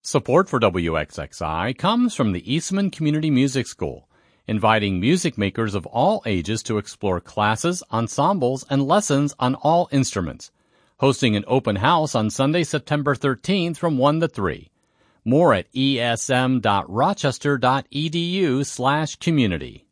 Support for WXXI comes from the Eastman Community Music School, inviting music makers of all ages to explore classes, ensembles, and lessons on all instruments. Hosting an open house on Sunday, September 13th from 1 to 3. More at esm.rochester.edu/community.